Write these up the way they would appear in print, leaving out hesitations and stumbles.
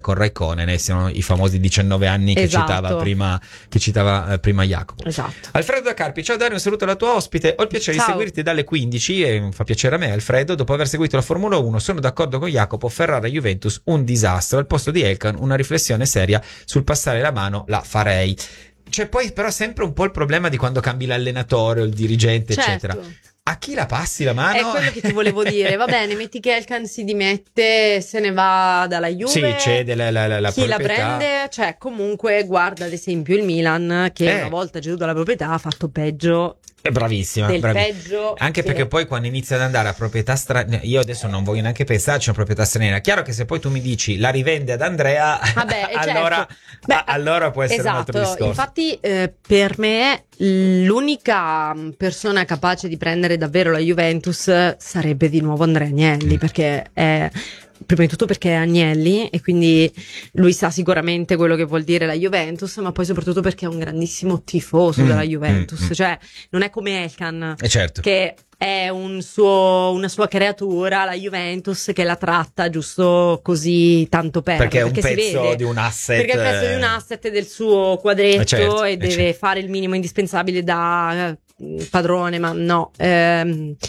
con Raikkonen, e sono i famosi 19 anni che citava prima Jacopo. Esatto. Alfredo da Carpi: ciao Dario, un saluto alla tua ospite, ho il piacere di seguirti dalle 15 e fa piacere a me Alfredo. Dopo aver seguito la Formula 1 sono d'accordo con Jacopo, Ferrari-Juventus un disastro, al posto di Elkann una riflessione seria sul passare la mano la farei. C'è poi però sempre un po' il problema di quando cambi l'allenatore o il dirigente, eccetera. A chi la passi la mano? È quello che ti volevo dire. Va bene, metti che Elkann si dimette, se ne va dalla Juve. Sì, cede la chi proprietà. la prende? Cioè, comunque, guarda ad esempio il Milan, che una volta ceduto la proprietà ha fatto peggio. È bravissima, peggio. Anche perché poi quando inizia ad andare a proprietà straniera, io adesso non voglio neanche pensarci a una proprietà straniera. Chiaro che se poi tu mi dici la rivende ad Andrea, allora può essere un altro discorso. Infatti per me l'unica persona capace di prendere davvero la Juventus sarebbe di nuovo Andrea Agnelli, perché è... Prima di tutto perché è Agnelli e quindi lui sa sicuramente quello che vuol dire la Juventus, ma poi soprattutto perché è un grandissimo tifoso della Juventus. Cioè non è come Elkann, certo, che è una sua creatura, la Juventus, che la tratta giusto così tanto perché è un perché pezzo di un asset, perché è il pezzo di un asset del suo quadretto, certo, e deve fare il minimo indispensabile da padrone, ma no, è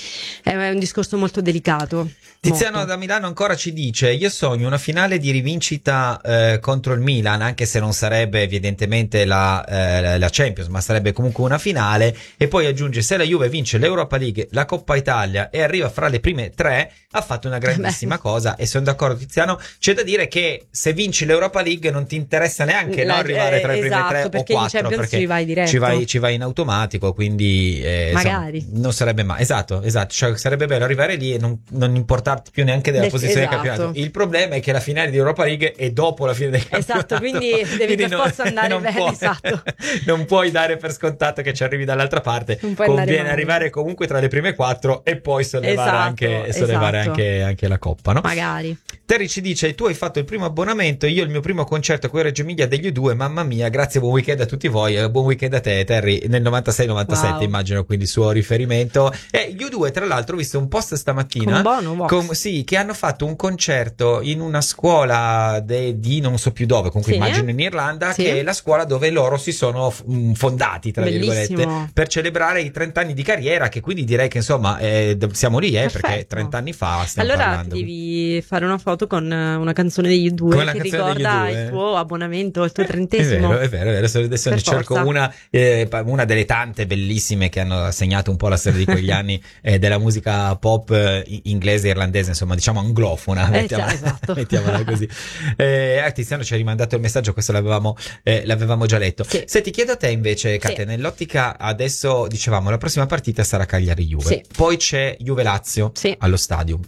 un discorso molto delicato. Tiziano da Milano ancora ci dice: io sogno una finale di rivincita contro il Milan, anche se non sarebbe evidentemente la Champions, ma sarebbe comunque una finale. E poi aggiunge: se la Juve vince l'Europa League, la Coppa Italia e arriva fra le prime 3, ha fatto una grandissima cosa. E sono d'accordo Tiziano, c'è da dire che se vinci l'Europa League non ti interessa neanche arrivare tra le prime 3 o 4, perché ci vai diretto, ci vai in automatico, quindi magari insomma, non sarebbe mai esatto, cioè sarebbe bello arrivare lì e non importarti più neanche della posizione del campionato. Il problema è che la finale di Europa League è dopo la fine del campionato, esatto, quindi devi per forza andare bene, esatto. Non puoi dare per scontato che ci arrivi dall'altra parte, conviene arrivare comunque tra le prime 4 e poi sollevare anche la Coppa, no? Magari. Terry ci dice: tu hai fatto il primo abbonamento, io il mio primo concerto con Reggio Emilia degli U2, mamma mia, grazie, buon weekend a tutti voi, buon weekend a te Terry, nel 96-97 immagino, quindi il suo riferimento. E gli U2 tra l'altro ho visto un post stamattina che hanno fatto un concerto in una scuola di non so più dove, comunque immagino in Irlanda, che è la scuola dove loro si sono fondati, tra virgolette, per celebrare i 30 anni di carriera, che quindi direi che insomma siamo lì, perché 30 anni fa stiamo parlando. Devi fare una foto con una canzone degli U2 che ricorda il tuo abbonamento, il tuo 30esimo. È vero. Adesso ne cerco una delle tante bellissime che hanno segnato un po' la storia di quegli anni della musica pop inglese e irlandese, insomma, diciamo anglofona, mettiamola così. Tiziano ci ha rimandato il messaggio, questo l'avevamo già letto. Se ti chiedo a te invece, Kate, nell'ottica, adesso dicevamo la prossima partita sarà Cagliari-Juve, poi c'è Juve-Lazio allo Stadium,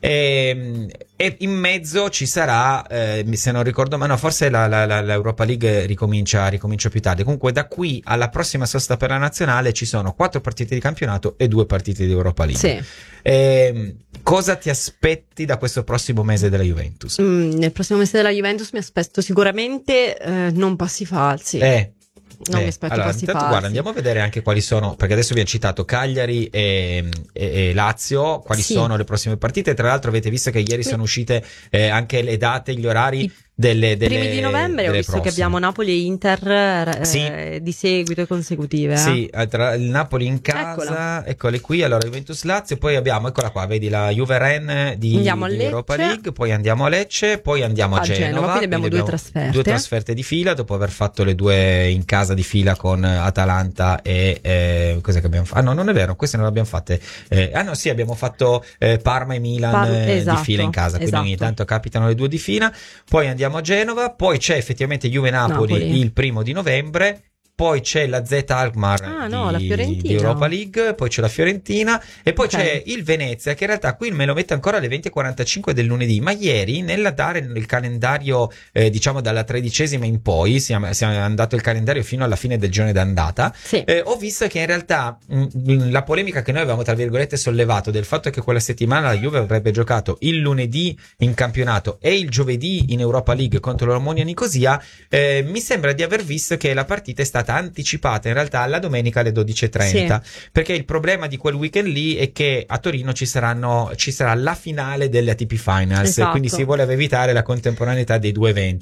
e in mezzo ci sarà, se non ricordo male, no, forse l'Europa League ricomincia più tardi. Comunque da qui alla prossima sosta per la nazionale ci sono 4 partite di campionato e 2 partite di Europa League. Cosa ti aspetti da questo prossimo mese della Juventus? Nel prossimo mese della Juventus mi aspetto sicuramente non passi falsi. Non mi aspetto passi falsi. Guarda, andiamo a vedere anche quali sono, perché adesso vi ho citato Cagliari e Lazio, quali sono le prossime partite. Tra l'altro avete visto che ieri sono uscite anche le date, gli orari delle primi di novembre. Ho visto prossime. che abbiamo Napoli e Inter di seguito e consecutive. Tra il Napoli in casa, eccole qui. Allora Juventus Lazio, poi abbiamo, eccola qua, vedi la Juve Rennes di Europa League, poi andiamo a Lecce, poi andiamo a Genova. Quindi abbiamo 2 trasferte. 2 trasferte di fila, dopo aver fatto le 2 in casa di fila con Atalanta e cos'è che abbiamo fatto? Ah no, non è vero, queste non le abbiamo fatte. Abbiamo fatto Parma e Milan di fila in casa, quindi ogni tanto capitano le 2 di fila. Poi andiamo a Genova, poi c'è effettivamente Juve-Napoli il 1° novembre, poi c'è la Z Alkmaar di Europa League, poi c'è la Fiorentina e poi c'è il Venezia, che in realtà qui me lo mette ancora alle 20:45 del lunedì, ma ieri nella dare il calendario diciamo dalla 13ª in poi siamo andato il calendario fino alla fine del girone d'andata, ho visto che in realtà la polemica che noi avevamo tra virgolette sollevato del fatto che quella settimana la Juve avrebbe giocato il lunedì in campionato e il giovedì in Europa League contro l'Omonia Nicosia, mi sembra di aver visto che la partita è stata anticipata in realtà alla domenica alle 12:30, perché il problema di quel weekend lì è che a Torino ci sarà la finale delle ATP Finals, quindi si voleva evitare la contemporaneità dei 2 eventi.